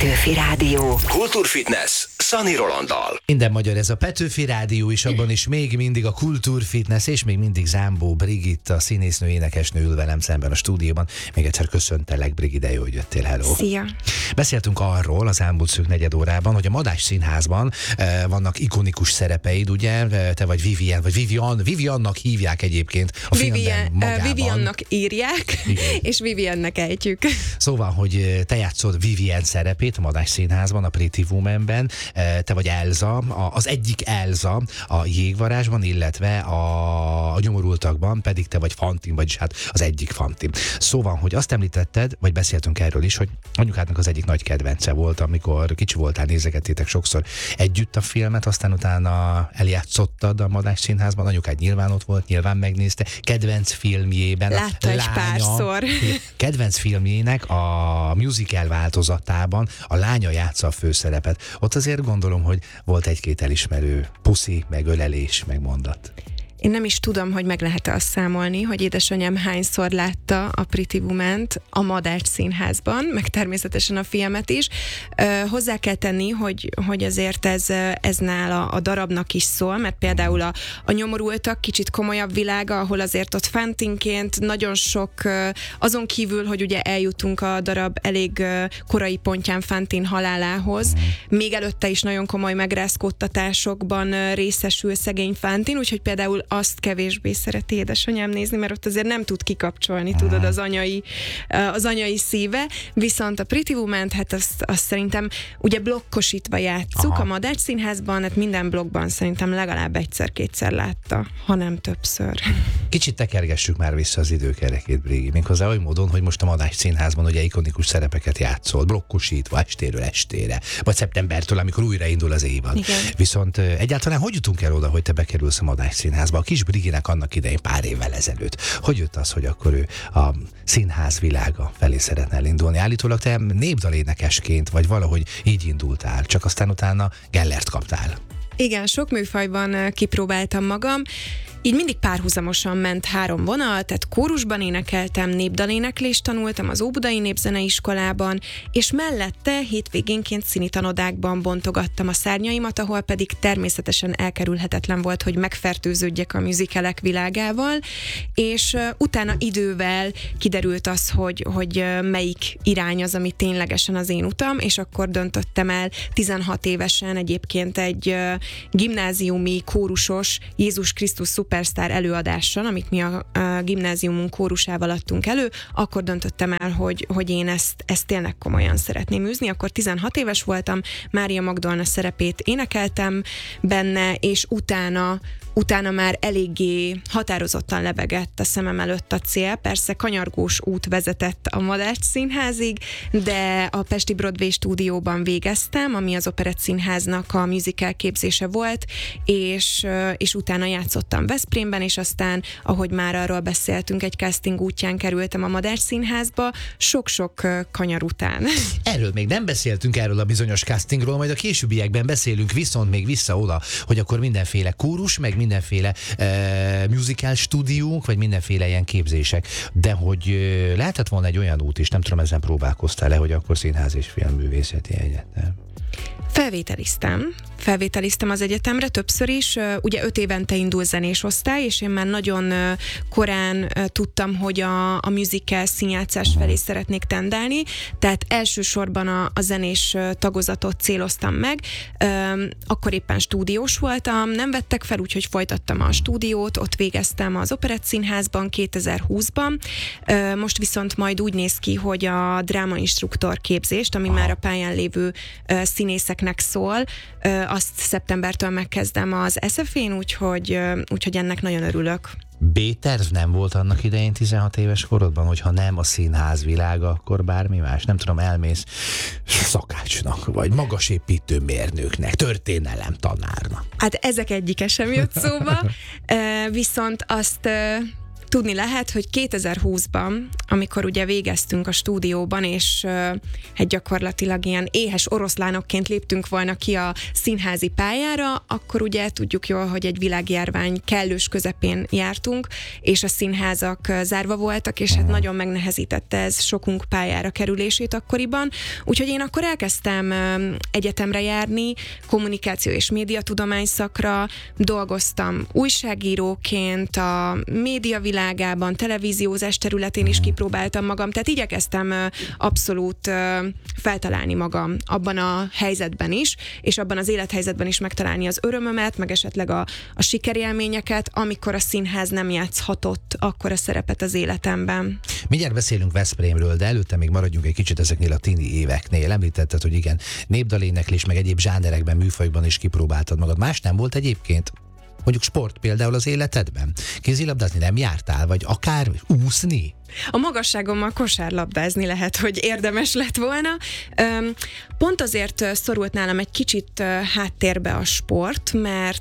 Petőfi Rádió. Kultúrfitness Szani Rolanddal. Minden magyar ez a Petőfi Rádió, és abban is még mindig a Kultúrfitness, és még mindig Zámbó Brigitta, színésznő, énekesnő ül velem szemben a stúdióban. Még egyszer köszöntelek, Brigitte, jó, hogy jöttél, hello. Szia! Beszéltünk arról az elmúlt szűk negyed órában, hogy a Madách Színházban vannak ikonikus szerepeid, ugye? Te vagy Vivian, vagy Viviannak hívják egyébként a filmben magában. Viviannak írják, igen. És Viviannek ejtjük. Szóval, hogy te játszod Vivian szerepét a Madách Színházban, a Pretty Womanben, te vagy Elza, az egyik Elza a Jégvarázsban, illetve a Nyomorultakban pedig te vagy Fantin, vagyis hát az egyik Fantin. Szóval, hogy azt említetted, vagy beszéltünk erről is, hogy anyukádnak az egyik nagy kedvence volt, amikor kicsi voltál, nézegettétek sokszor együtt a filmet, aztán utána eljátszottad a Madách Színházban, anyukád nyilván ott volt, nyilván megnézte, kedvenc filmjében. Látta egy párszor. Kedvenc filmjének a musical változatában a lánya játsza a főszerepet. Ott azért gondolom, hogy volt egy-két elismerő puszi, meg ölelés, meg mondat. Én nem is tudom, hogy meg lehet azt számolni, hogy édesanyám hányszor látta a Pretty Woman-t a Madách Színházban, meg természetesen a filmet is. Hozzá kell tenni, hogy azért ez nála a darabnak is szól, mert például a Nyomorultak kicsit komolyabb világa, ahol azért ott Fantinként nagyon sok, azon kívül, hogy ugye eljutunk a darab elég korai pontján Fantin halálához, még előtte is nagyon komoly megrázkódtatásokban részesül szegény Fantin, úgyhogy például azt kevésbé szereti édesanyám nézni, mert ott azért nem tud kikapcsolni, tudod, az anyai szíve, viszont a Pretty Woman-t, hát azt szerintem ugye blokkosítva játsszuk a Madách Színházban, hát minden blokkban szerintem legalább egyszer-kétszer látta, ha nem többször. Kicsit tekergessük már vissza az időkerekét, Brigi, méghozzá oly módon, hogy most a Madách Színházban ugye ikonikus szerepeket játszol, blokkosítva estéről estére, vagy szeptembertől, amikor újraindul az évad. Igen. Viszont egyáltalán hogy jutunk el oda, hogy te bekerülsz a Madách Színházba? A kis Briginek annak idején pár évvel ezelőtt. Hogy jött az, hogy akkor ő a színház világa felé szeretne elindulni? Állítólag te népdalénekesként, vagy valahogy így indultál, csak aztán utána Gellert kaptál. Igen, sok műfajban kipróbáltam magam. Így mindig párhuzamosan ment 3 vonal, tehát kórusban énekeltem, népdaléneklést tanultam az Óbudai Népzeneiskolában, és mellette hétvégénként színitanodákban bontogattam a szárnyaimat, ahol pedig természetesen elkerülhetetlen volt, hogy megfertőződjek a musicalek világával, és utána idővel kiderült az, hogy melyik irány az, ami ténylegesen az én utam, és akkor döntöttem el 16 évesen egyébként egy gimnáziumi kórusos Jézus Krisztus Szupersztár előadással, amit mi a gimnáziumunk kórusával adtunk elő, akkor döntöttem el, hogy én ezt tényleg komolyan szeretném űzni. Akkor 16 éves voltam, Mária Magdolna szerepét énekeltem benne, és utána már eléggé határozottan lebegett a szemem előtt a cél. Persze kanyargós út vezetett a Madách Színházig, de a Pesti Broadway stúdióban végeztem, ami az Operett Színháznak a musical képzése volt, és utána játszottam Veszprémben, és aztán, ahogy már arról beszéltünk, egy casting útján kerültem a Madách Színházba, sok-sok kanyar után. Erről még nem beszéltünk, erről a bizonyos castingról, majd a későbbiekben beszélünk, viszont még vissza oda, hogy akkor mindenféle kórus, meg mindenféle musical stúdiók, vagy mindenféle ilyen képzések. De hogy lehetett volna egy olyan út is, nem tudom, ezen próbálkoztál-e, hogy akkor színház és filmművészeti egyetem? Felvételiztem az egyetemre többször is, ugye 5 évente indul zenés osztály, és én már nagyon korán tudtam, hogy a musical színjátszás felé szeretnék tendálni, tehát elsősorban a zenés tagozatot céloztam meg, akkor éppen stúdiós voltam, nem vettek fel, úgyhogy folytattam a stúdiót, ott végeztem az Operett Színházban 2020-ban, most viszont majd úgy néz ki, hogy a drámainstruktor képzést, ami már a pályán lévő színészeknek szól, azt szeptembertől megkezdem az SF-én, úgyhogy ennek nagyon örülök. B-terv nem volt annak idején 16 éves korodban, hogyha nem a színház világa, akkor bármi más? Nem tudom, elmész szakácsnak, vagy magasépítő mérnöknek, történelem tanárnak. Hát ezek egyike sem jött szóba, viszont azt tudni lehet, hogy 2020-ban, amikor ugye végeztünk a stúdióban, és gyakorlatilag ilyen éhes oroszlánokként léptünk volna ki a színházi pályára, akkor ugye tudjuk jól, hogy egy világjárvány kellős közepén jártunk, és a színházak zárva voltak, és hát nagyon megnehezítette ez sokunk pályára kerülését akkoriban. Úgyhogy én akkor elkezdtem egyetemre járni, kommunikáció és médiatudomány szakra, dolgoztam újságíróként, a média világában, televíziózás területén is kipróbáltam magam, tehát igyekeztem abszolút feltalálni magam abban a helyzetben is, és abban az élethelyzetben is megtalálni az örömömet, meg esetleg a sikerélményeket, amikor a színház nem játszhatott akkora szerepet az életemben. Mindjárt beszélünk Veszprémről, de előtte még maradjunk egy kicsit ezeknél a tini éveknél. Említetted, hogy igen, népdaléneklés, meg egyéb zsánerekben, műfajokban is kipróbáltad magad. Más nem volt egyébként? Mondjuk sport például az életedben? Kézilabdázni nem jártál, vagy akár úszni? A magasságommal kosárlabdázni lehet, hogy érdemes lett volna. Pont azért szorult nálam egy kicsit háttérbe a sport,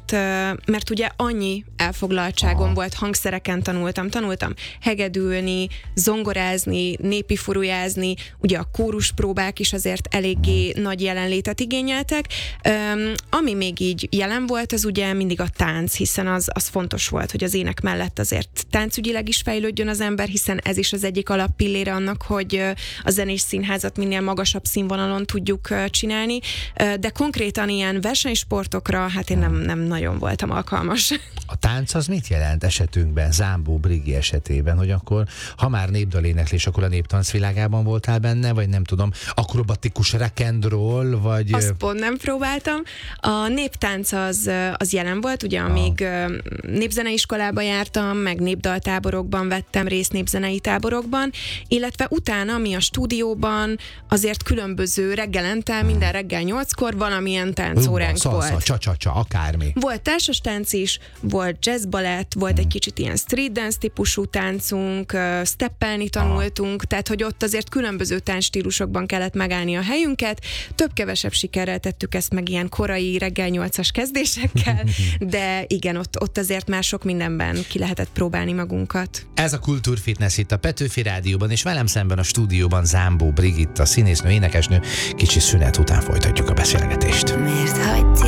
mert ugye annyi elfoglaltságom volt, hangszereken tanultam hegedülni, zongorázni, népi furujázni, ugye a kóruspróbák is azért eléggé nagy jelenlétet igényeltek. Ami még így jelen volt, az ugye mindig a tánc, hiszen az fontos volt, hogy az ének mellett azért táncügyileg is fejlődjön az ember, hiszen ez is az egyik alappillére annak, hogy a zenés színházat minél magasabb színvonalon tudjuk csinálni, de konkrétan ilyen versenysportokra, hát én nem nagyon voltam alkalmas. A tánc az mit jelent esetünkben, Zámbó Brigi esetében, hogy akkor, ha már népdaléneklés, akkor a néptánc világában voltál benne, vagy nem tudom, akrobatikus rock and roll, vagy... Azt pont nem próbáltam. A néptánc az jelen volt, ugye amíg népzeneiskolába jártam, meg népdaltáborokban vettem részt, népzenei táborokban, illetve utána mi a stúdióban azért különböző reggelente, minden reggel 8-kor valamilyen táncóránk volt. Csa-csa-csa, akármi. Volt társas tánc is, volt jazzbalett, volt egy kicsit ilyen street dance típusú táncunk, steppelni tanultunk, tehát hogy ott azért különböző táncstílusokban kellett megállni a helyünket. Több-kevesebb sikerrel tettük ezt meg ilyen korai reggel 8-as kezdésekkel, de igen, ott azért már sok mindenben ki lehetett próbálni magunkat. Ez a Kultúrfitness itt a Petőfi Rádióban, és velem szemben a stúdióban Zámbó Brigitta, színésznő, énekesnő. Kicsi szünet után folytatjuk a beszélgetést. Miért hagysz